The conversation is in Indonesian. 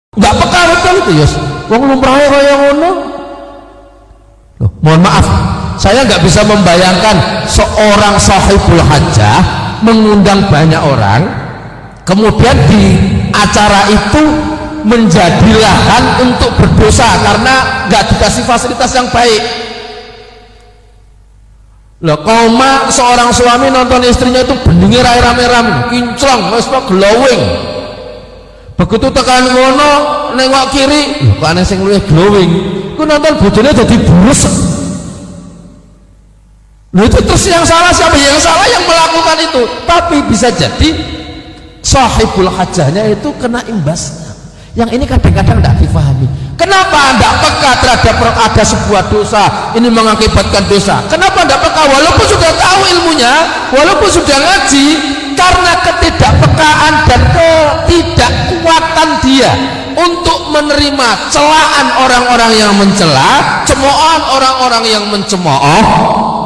Nggak peka betul itu ya. Wong lumrahe kaya ngono. Loh, mohon maaf, saya nggak bisa membayangkan seorang sahibul hajah mengundang banyak orang, kemudian di acara itu menjadi lahan untuk berdosa karena nggak dikasih fasilitas yang baik. Loh, koma seorang suami nonton istrinya itu beningnya rame-rame, kinclong, wis glowing. Begitu tekan ngono nengok kiri, lho kok ana sing luwih glowing. Ku nonton bojone dadi burus. Lho itu terus yang salah siapa? Yang salah yang melakukan itu. Tapi bisa jadi sahibul hajahnya itu kena imbasnya. Yang ini kadang-kadang tidak difahami. Kenapa tidak peka terhadap ada sebuah dosa ini mengakibatkan dosa? Kenapa tidak peka walaupun sudah tahu ilmunya, walaupun sudah ngaji? Karena ketidakpekaan dan ketidakkuatan dia untuk menerima celaan orang-orang yang mencela, cemoohan orang-orang yang mencemooh,